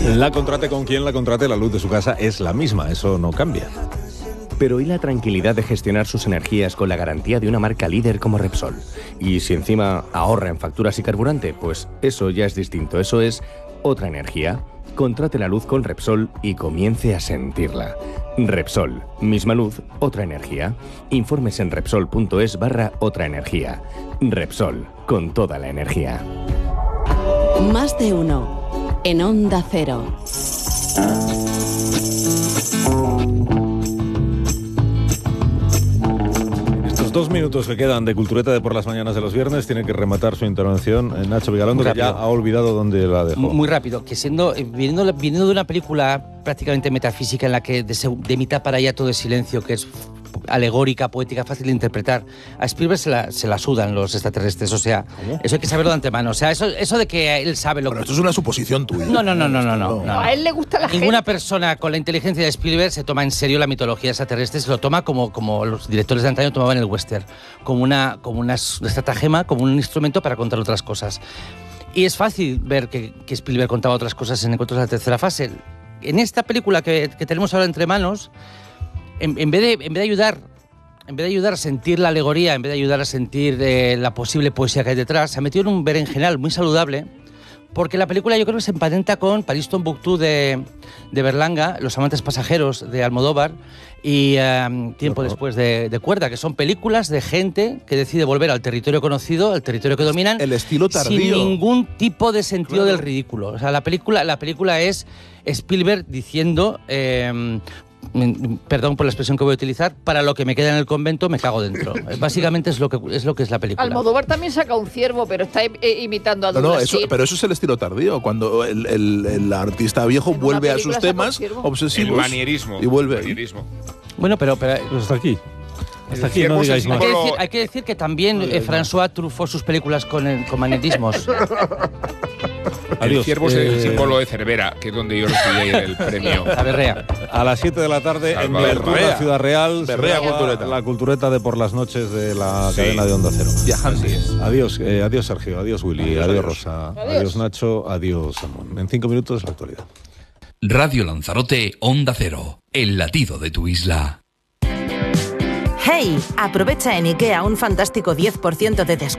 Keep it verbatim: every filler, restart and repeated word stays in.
La contrate con quien la contrate, la luz de su casa es la misma, eso no cambia. Pero ¿y la tranquilidad de gestionar sus energías con la garantía de una marca líder como Repsol? Y si encima ahorra en facturas y carburante, pues eso ya es distinto, eso es otra energía. Contrate la luz con Repsol y comience a sentirla. Repsol, misma luz, otra energía. Informes en Repsol.es barra otra energía. Repsol, con toda la energía. Más de uno, en Onda Cero. Dos minutos que quedan de Cultureta de por las mañanas de los viernes tiene que rematar su intervención en Nacho Vigalondo, que ya ha olvidado dónde la dejó. Muy rápido, que siendo viniendo, viniendo de una película prácticamente metafísica en la que de, de mitad para allá todo es silencio, que es alegórica, poética, fácil de interpretar, a Spielberg se la, se la sudan los extraterrestres, o sea, ¿cómo? Eso hay que saberlo de antemano, o sea, eso, eso de que él sabe lo bueno, que... esto es una suposición tuya. No, no, no, no, no, no, no. A él le gusta la Ninguna gente. persona con la inteligencia de Spielberg se toma en serio la mitología extraterrestre, se lo toma como, como los directores de antaño tomaban el western, como una, como una estratagema, como un instrumento para contar otras cosas. Y es fácil ver que, que Spielberg contaba otras cosas en Encuentros de la Tercera Fase. En esta película que, que tenemos ahora entre manos, en, en, vez de, en vez de ayudar En vez de ayudar a sentir la alegoría, en vez de ayudar a sentir eh, la posible poesía que hay detrás, se ha metido en un berenjenal muy saludable, porque la película yo creo que se emparenta con París Tombuctú de, de Berlanga, Los amantes pasajeros de Almodóvar y eh, Tiempo no, no. después de, de Cuerda, que son películas de gente que decide volver al territorio conocido, al territorio que dominan, el estilo tardío, sin ningún tipo de sentido claro. del ridículo. O sea, la película, la película es Spielberg diciendo... Eh, perdón por la expresión que voy a utilizar, para lo que me queda en el convento me cago dentro. Básicamente es lo que es lo que es la película. Almodóvar también saca un ciervo, pero está eh, imitando a Douglas. No, no, eso, pero eso es el estilo tardío, cuando el, el, el artista viejo en vuelve a sus temas obsesivos. El manierismo. Y vuelve. Manierismo. Bueno, pero, pero pues hasta aquí. Hasta aquí no digáis más. Hay que decir, hay que, decir que también eh, François trufó sus películas con, el, con manierismos. El ciervo es eh, el símbolo de Cervera, que es donde yo recibí el premio. La Berrea. A las siete de la tarde en Berrea, Ciudad Real, Berrea, cultureta. La cultureta de por las noches de la sí. cadena de Onda Cero. Viajantes. Adiós, eh, adiós Sergio, adiós Willy, adiós, adiós Rosa, adiós. adiós Nacho, adiós Samón. En cinco minutos la actualidad. Radio Lanzarote, Onda Cero, el latido de tu isla. ¡Hey! Aprovecha en IKEA un fantástico diez por ciento de descuento